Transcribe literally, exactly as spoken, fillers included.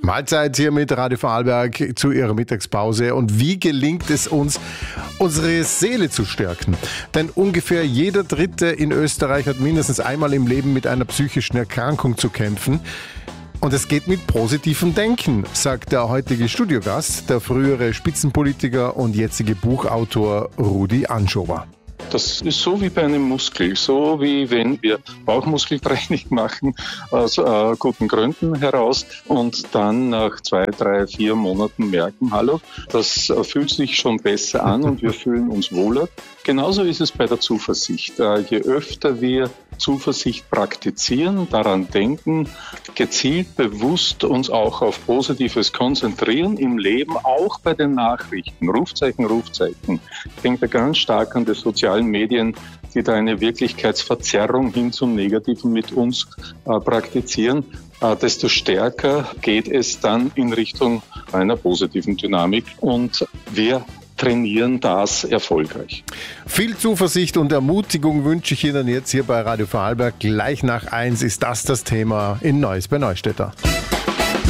Mahlzeit hier mit Radio Vorarlberg zu Ihrer Mittagspause. Und wie gelingt es uns, unsere Seele zu stärken? Denn ungefähr jeder Dritte in Österreich hat mindestens einmal im Leben mit einer psychischen Erkrankung zu kämpfen. Und es geht mit positivem Denken, sagt der heutige Studiogast, der frühere Spitzenpolitiker und jetzige Buchautor Rudi Anschober. Das ist so wie bei einem Muskel, so wie wenn wir Bauchmuskeltraining machen, aus äh, guten Gründen heraus und dann nach zwei, drei, vier Monaten merken, hallo, das äh, fühlt sich schon besser an und wir fühlen uns wohler. Genauso ist es bei der Zuversicht. Äh, je öfter wir Zuversicht praktizieren, daran denken, gezielt, bewusst uns auch auf Positives konzentrieren im Leben, auch bei den Nachrichten. Rufzeichen, Rufzeichen. Ich denke ganz stark an die sozialen Medien, die da eine Wirklichkeitsverzerrung hin zum Negativen mit uns äh, praktizieren. Äh, desto stärker geht es dann in Richtung einer positiven Dynamik und wir trainieren das erfolgreich. Viel Zuversicht und Ermutigung wünsche ich Ihnen jetzt hier bei Radio Vorarlberg. Gleich nach eins ist das das Thema in Neues bei Neustädter.